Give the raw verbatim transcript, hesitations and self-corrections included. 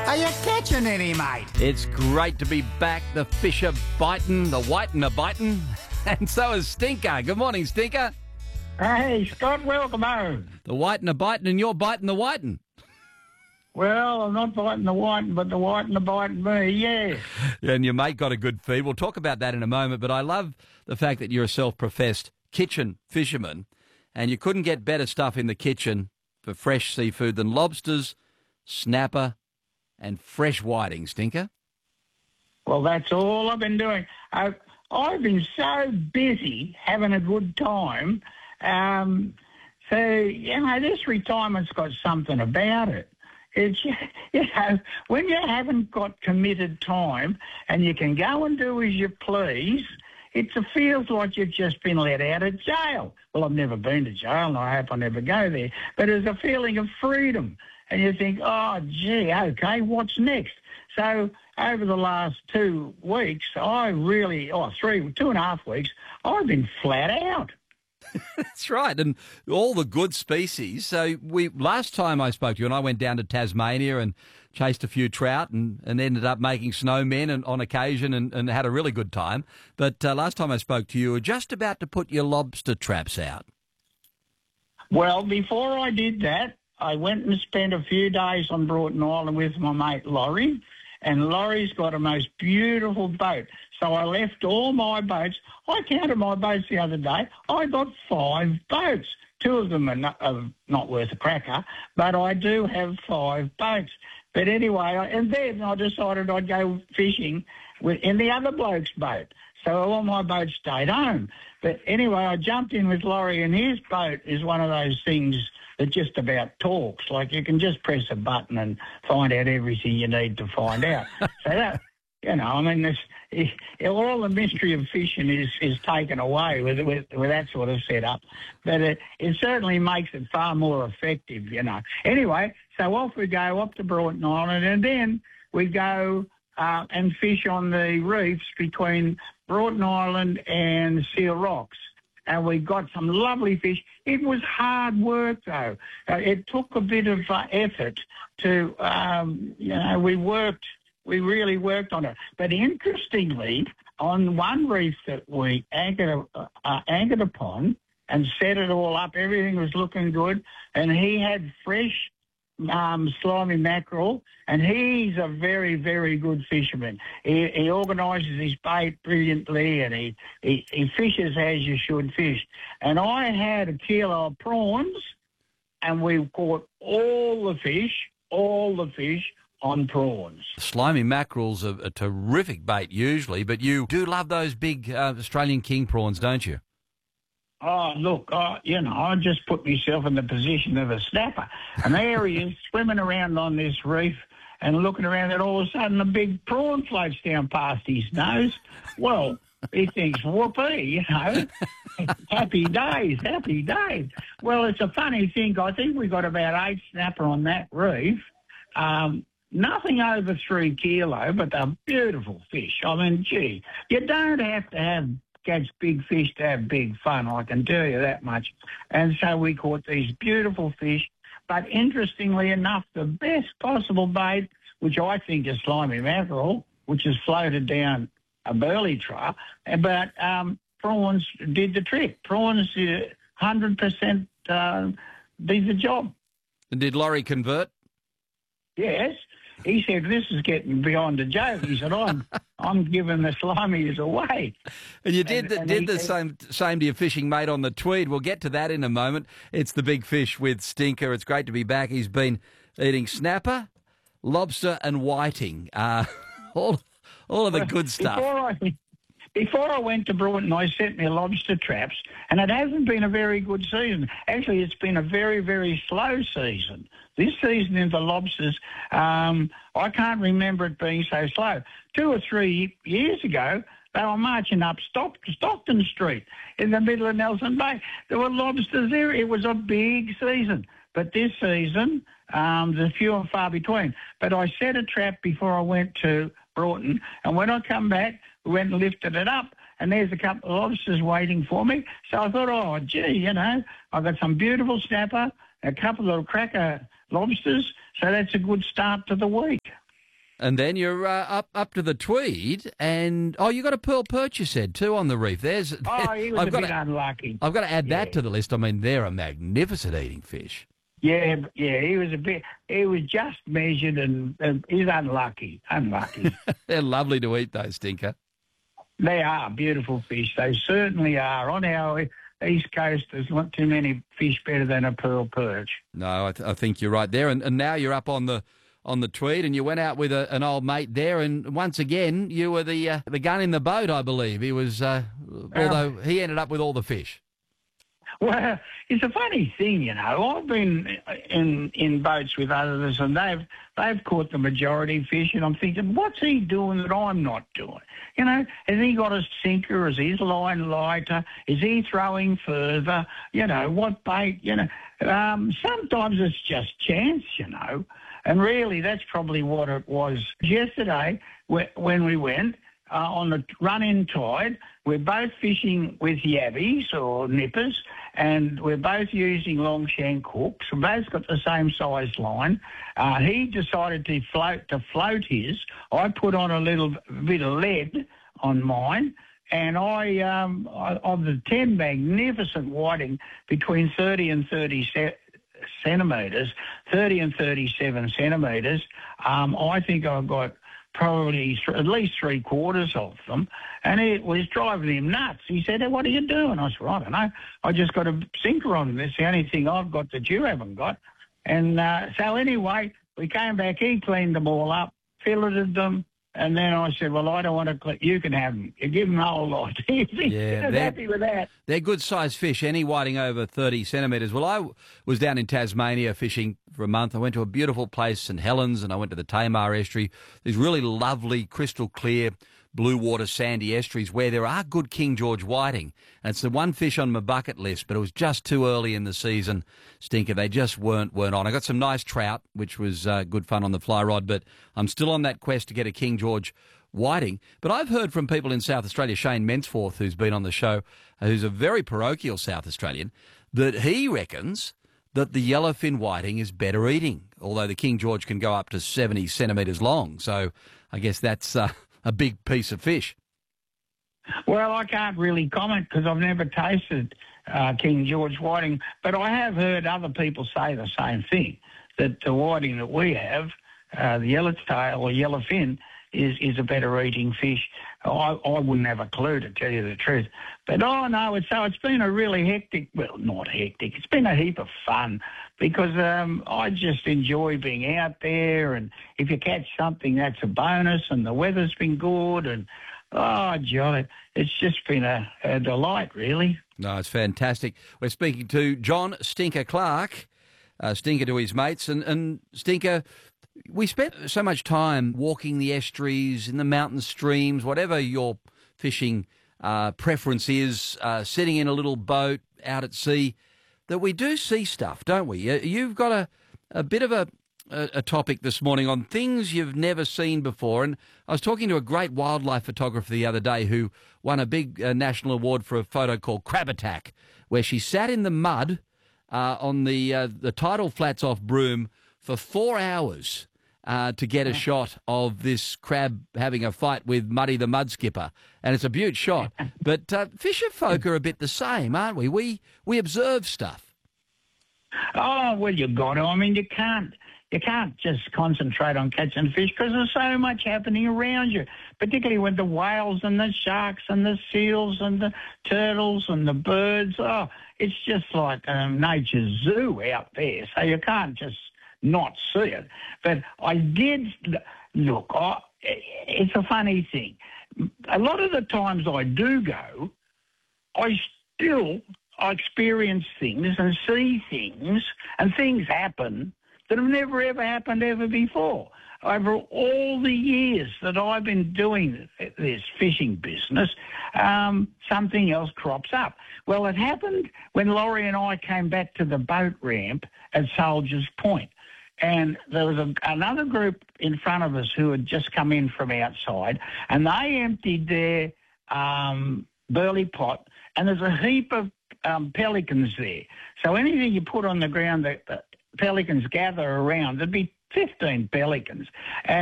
Are you catching any, mate? It's great to be back. The fish are biting, the whiting are biting, and so is Stinker. Good morning, Stinker. Hey, Scott, welcome home. The whiting are biting and you're biting the whiting. Well, I'm not biting the whiting, but the whiting are biting me, yeah. And your mate got a good feed. We'll talk about that in a moment, but I love the fact that you're a self-professed kitchen fisherman, and you couldn't get better stuff in the kitchen for fresh seafood than lobsters, snapper, and fresh whiting, Stinker. Well, that's all I've been doing. I've, I've been so busy having a good time. Um, so, you know, this retirement's got something about it. It's, you know, when you haven't got committed time and you can go and do as you please, it feels like you've just been let out of jail. Well, I've never been to jail, and I hope I never go there. But there's a feeling of freedom. And you think, oh, gee, okay, what's next? So over the last two weeks, I really, oh, three, two and a half weeks, I've been flat out. That's right, and all the good species. So we last time I spoke to you, and I went down to Tasmania and chased a few trout and, and ended up making snowmen and, on occasion and, and had a really good time. But uh, last time I spoke to you, you were just about to put your lobster traps out. Well, before I did that, I went and spent a few days on Broughton Island with my mate Laurie, and Laurie's got a most beautiful boat. So I left all my boats. I counted my boats the other day. I got five boats. Two of them are not, are not worth a cracker, but I do have five boats. But anyway, and then I decided I'd go fishing with, in the other bloke's boat. So all my boats stayed home. But anyway, I jumped in with Laurie, and his boat is one of those things that just about talks. Like you can just press a button and find out everything you need to find out. So that, you know, I mean, this, it, all the mystery of fishing is, is taken away with, with with that sort of setup. But it, it certainly makes it far more effective, you know. Anyway, so off we go up to Broughton Island, and then we go uh, and fish on the reefs between Broughton Island and Seal Rocks. And we got some lovely fish. It was hard work, though. Uh, it took a bit of uh, effort to, um, you know, we worked, we really worked on it. But interestingly, on one reef that we anchored, uh, uh, anchored upon and set it all up, everything was looking good, and he had fresh Um, slimy mackerel, and he's a very, very good fisherman. He, he organises his bait brilliantly, and he, he, he fishes as you should fish. And I had a kilo of prawns, and we caught all the fish, all the fish on prawns. Slimy mackerel's a, a terrific bait usually, but you do love those big uh, Australian king prawns, don't you? Oh, look, uh, you know, I just put myself in the position of a snapper. And there he is swimming around on this reef and looking around, and all of a sudden a big prawn floats down past his nose. Well, he thinks, whoopee, you know, happy days, happy days. Well, it's a funny thing. I think we got about eight snapper on that reef. Um, nothing over three kilo, but they're beautiful fish. I mean, gee, you don't have to have catch big fish to have big fun, I can tell you that much. And so we caught these beautiful fish. But interestingly enough, the best possible bait, which I think is slimy mackerel, which is floated down a burley trough, but um, prawns did the trick. Prawns uh, one hundred percent uh, did the job. And did Laurie convert? Yes. He said, this is getting beyond a joke. He said, I'm I'm giving the slimies away. And you did and, the, and did the said, same same to your fishing mate on the Tweed. We'll get to that in a moment. It's the Big Fish with Stinker. It's great to be back. He's been eating snapper, lobster and whiting. Uh, all, all of the good stuff. Before I, before I went to Broughton, I set my lobster traps, and it hasn't been a very good season. Actually, it's been a very, very slow season. This season in the lobsters, um, I can't remember it being so slow. Two or three years ago, they were marching up Stock- Stockton Street in the middle of Nelson Bay. There were lobsters there. It was a big season. But this season, um, there's few and far between. But I set a trap before I went to Broughton, and when I come back, we went and lifted it up, and there's a couple of lobsters waiting for me. So I thought, oh, gee, you know, I've got some beautiful snapper, a couple of cracker lobsters, so that's a good start to the week. And then you're uh, up up to the Tweed, and oh, you got a pearl perch, you said, too, on the reef. There's Oh, he was I've a got bit to, unlucky. I've got to add Yeah. that to the list. I mean, they're a magnificent eating fish. Yeah, yeah, he was a bit. He was just measured, and, and he's unlucky. Unlucky. They're lovely to eat, though, Stinker. They are beautiful fish. They certainly are. On our east coast, there's not too many fish better than a pearl perch. No, I, th- I think you're right there. And, and now you're up on the on the Tweed, and you went out with a, an old mate there, and once again you were the uh, the gun in the boat, I believe. He was, uh, although he ended up with all the fish. Well, it's a funny thing, you know. I've been in in boats with others, and they've they've caught the majority fish, and I'm thinking, what's he doing that I'm not doing? You know, has he got a sinker? Is his line lighter? Is he throwing further? You know, what bait? You know, um, sometimes it's just chance, you know. And really, that's probably what it was yesterday when we went. Uh, on the run-in tide, we're both fishing with yabbies or nippers, and we're both using long shank hooks. We both got the same size line. Uh, he decided to float to float his. I put on a little bit of lead on mine, and I, um, I of the ten magnificent whiting between thirty and thirty centimetres, thirty and thirty-seven centimetres. Um, I think I've got probably th- at least three quarters of them, and it was driving him nuts. He said, hey, what are you doing? I said, well, I don't know. I just got a sinker on this, the only thing I've got that you haven't got. And uh, so anyway, we came back, he cleaned them all up, filleted them, and then I said, well, I don't want to, cl- you can have them. You give them the whole lot. He Yeah, was happy with that. They're good-sized fish, any whiting over thirty centimetres. Well, I w- was down in Tasmania fishing for a month. I went to a beautiful place, St Helens, and I went to the Tamar Estuary. These really lovely, crystal-clear, blue water sandy estuaries where there are good King George whiting. And it's the one fish on my bucket list, but it was just too early in the season, Stinker. They just weren't weren't on. I got some nice trout, which was uh, good fun on the fly rod, but I'm still on that quest to get a King George whiting. But I've heard from people in South Australia, Shane Mensforth, who's been on the show, uh, who's a very parochial South Australian, that he reckons that the yellowfin whiting is better eating, although the King George can go up to seventy centimetres long. So I guess that's uh, a big piece of fish. Well, I can't really comment because I've never tasted uh, King George whiting, but I have heard other people say the same thing, that the whiting that we have, uh, the yellowtail or yellowfin, is, is a better eating fish. I, I wouldn't have a clue, to tell you the truth. But, oh, no, it's, so it's been a really hectic, well, not hectic, it's been a heap of fun because um, I just enjoy being out there, and if you catch something, that's a bonus, and the weather's been good, and, oh, jolly, it's just been a, a delight, really. No, it's fantastic. We're speaking to John Stinker Clark, uh, Stinker to his mates, and, and Stinker, we spent so much time walking the estuaries, in the mountain streams, whatever your fishing uh, preference is, uh, sitting in a little boat out at sea, that we do see stuff, don't we? You've got a, a bit of a, a, a topic this morning on things you've never seen before. And I was talking to a great wildlife photographer the other day who won a big uh, national award for a photo called Crab Attack, where she sat in the mud uh, on the, uh, the tidal flats off Broome for four hours uh, to get a shot of this crab having a fight with Muddy the Mud Skipper. And it's a beaut shot. But uh, fisher folk are a bit the same, aren't we? We we observe stuff. Oh, well, you've got to. I mean, you can't you can't just concentrate on catching fish because there's so much happening around you, particularly with the whales and the sharks and the seals and the turtles and the birds. Oh, it's just like um, nature's zoo out there, so you can't just not see it. But I did, look, I, it's a funny thing. A lot of the times I do go, I still I experience things and see things, and things happen that have never, ever happened ever before. Over all the years that I've been doing this fishing business, um, something else crops up. Well, it happened when Laurie and I came back to the boat ramp at Soldiers Point. And there was a, another group in front of us who had just come in from outside, and they emptied their um, burley pot, and there's a heap of um, pelicans there. So anything you put on the ground, the, the pelicans gather around. There'd be fifteen pelicans. And